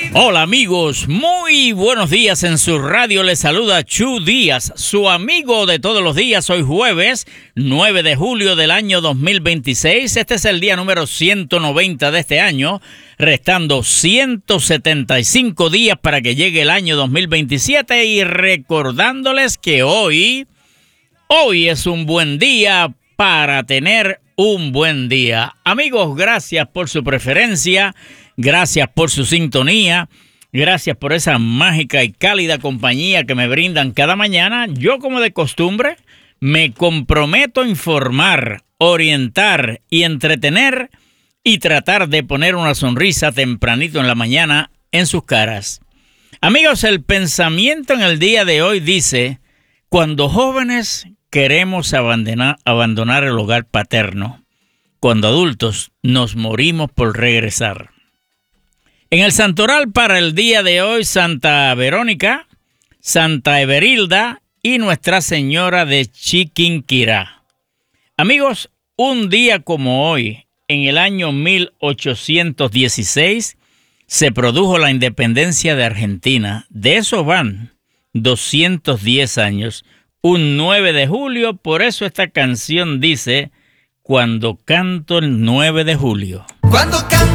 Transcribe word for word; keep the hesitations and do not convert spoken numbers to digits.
Hola amigos, muy buenos días. En su radio les saluda Chu Díaz, su amigo de todos los días. Hoy jueves nueve de julio del año dos mil veintiséis. Este es el día número ciento noventa de este año, restando ciento setenta y cinco días para que llegue el año dos mil veintisiete, y recordándoles que hoy, hoy es un buen día para tener un buen día. Amigos, gracias por su preferencia. Gracias por su sintonía, gracias por esa mágica y cálida compañía que me brindan cada mañana. Yo, como de costumbre, me comprometo a informar, orientar y entretener y tratar de poner una sonrisa tempranito en la mañana en sus caras. Amigos, el pensamiento en el día de hoy dice: cuando jóvenes queremos abandonar, abandonar el hogar paterno, cuando adultos nos morimos por regresar. En el santoral para el día de hoy, Santa Verónica, Santa Everilda y Nuestra Señora de Chiquinquirá. Amigos, un día como hoy, en el año mil ochocientos dieciséis, se produjo la independencia de Argentina. De eso van doscientos diez años, un nueve de julio. Por eso esta canción dice: cuando canto el nueve de julio. Cuando canto